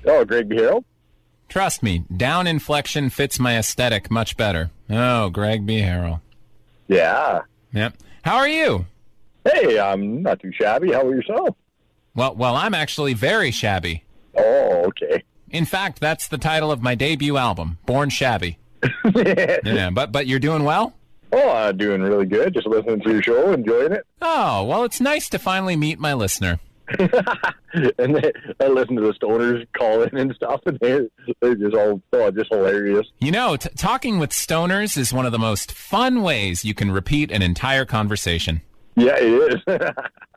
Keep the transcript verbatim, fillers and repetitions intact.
Oh, Greg Beharrell? Trust me, down inflection fits my aesthetic much better. Oh, Greg Beharrell. Yeah. Yep. How are you? Hey, I'm not too shabby. How about yourself? Well, well, I'm actually very shabby. Oh, okay. In fact, that's the title of my debut album, Born Shabby. Yeah, but but you're doing well? Oh, I'm doing really good. Just listening to your show, enjoying it. Oh, well, it's nice to finally meet my listener. And they, I listen to the stoners call in and stuff, and they're, they're just all oh, just hilarious. You know, t- talking with stoners is one of the most fun ways you can repeat an entire conversation. Yeah, it is.